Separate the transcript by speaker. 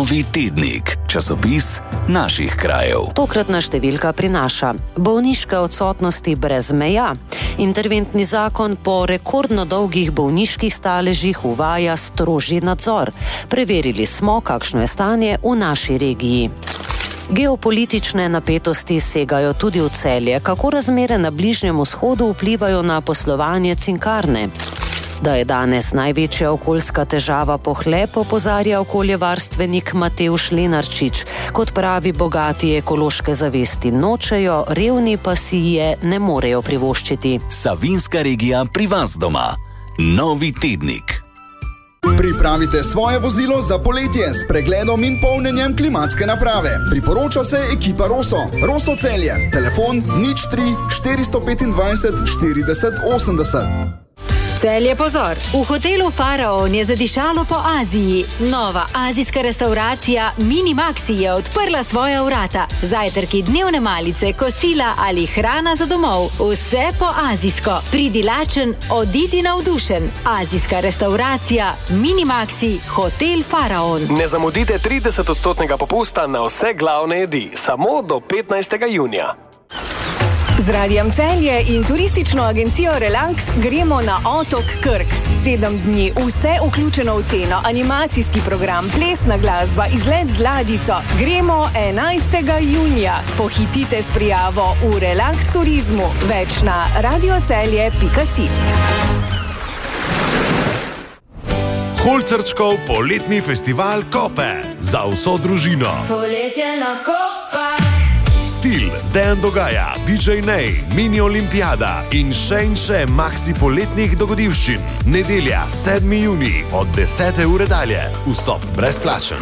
Speaker 1: Novi tednik, časopis naših krajev.
Speaker 2: Tokratna številka prinaša bolniške odsotnosti brez meja. Interventni zakon po rekordno dolgih bolniških staležih uvaja strožji nadzor. Preverili smo, kakšno je stanje v naši regiji. Geopolitične napetosti segajo tudi v Celje. Kako razmere na Bližnjem vzhodu vplivajo na poslovanje Cinkarne? Da je danes največja okoljska težava pohlep, opozarja okoljevarstvenik Matevž Lenarčič. Kot pravi, bogati ekološke zavesti nočejo, revni pa si je ne morejo privoščiti.
Speaker 1: Savinjska regija pri vas doma. Novi tednik.
Speaker 3: Pripravite svoje vozilo za poletje s pregledom in polnjenjem klimatske naprave. Priporoča se ekipa Roso. Roso Celje. Telefon 03 425 40 80.
Speaker 4: Celje pozor! V hotelu Faraon je zadišalo po Aziji. Nova azijska restauracija Mini Maxi je odprla svoja vrata. Zajtrki, dnevne malice, kosila ali hrana za domov. Vse po azijsko. Pridi lačen, odidi navdušen. Azijska restauracija Mini Maxi, hotel Faraon.
Speaker 5: Ne zamudite 30% popusta na vse glavne jedi. Samo do 15. junija.
Speaker 6: Z Radijem Celje in turistično agencijo Relax gremo na otok Krk. 7 dni, vse vključeno v ceno, animacijski program, plesna glasba, izlet z ladjico. Gremo 11. junija. Pohitite s prijavo v Relax turizmu. Več na radiocelje.si.
Speaker 7: Holcerčkov poletni festival Kope za vso družino.
Speaker 8: Poletje na Kopah.
Speaker 7: Stil, Dejan Dogaja, DJ Nej, Mini Olimpijada in še maxi poletnih dogodivščin. Nedelja, 7. junij, od 10. ure dalje. Vstop brezplačen.